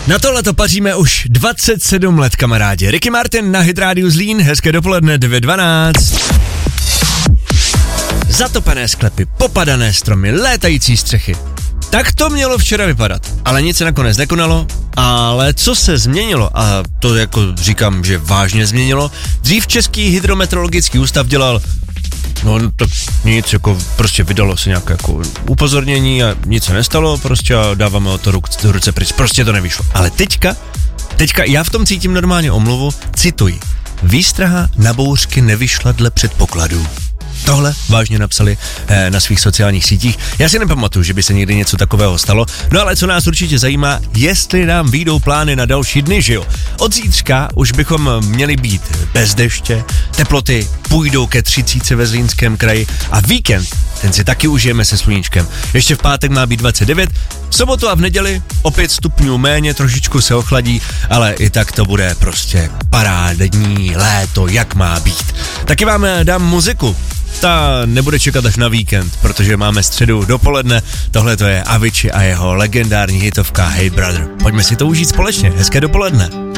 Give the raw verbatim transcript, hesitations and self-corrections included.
Na tohle to paříme už dvacet sedm let, kamarádi. Ricky Martin na Hit Radio Zlín, hezké dopoledne, devět dvanáct. Zatopené sklepy, popadané stromy, létající střechy. Tak to mělo včera vypadat, ale nic se nakonec nekonalo, ale co se změnilo, a to jako říkám, že vážně změnilo, dřív Český hydrometeorologický ústav dělal, no tak nic, jako prostě vydalo se nějaké jako upozornění a nic se nestalo, prostě a dáváme o to ruk, ruce pryč, prostě to nevyšlo. Ale teďka, teďka já v tom cítím normálně omluvu, cituji, výstraha na bouřky nevyšla dle předpokladů. Tohle vážně napsali eh, na svých sociálních sítích. Já si nepamatuju, že by se někdy něco takového stalo. No ale co nás určitě zajímá, jestli nám vyjdou plány na další dny, že jo? Od zítřka už bychom měli být bez deště, teploty půjdou ke třicítce ve Zlínském kraji a víkend, ten si taky užijeme se sluníčkem. Ještě v pátek má být dvacet devět, v sobotu a v neděli opět stupňů méně, trošičku se ochladí, ale i tak to bude prostě parádní léto, jak má být. Taky vám dám muziku. Ta nebude čekat až na víkend, protože máme středu dopoledne. Tohle to je Avicii a jeho legendární hitovka Hey Brother. Pojďme si to užít společně. Hezké dopoledne.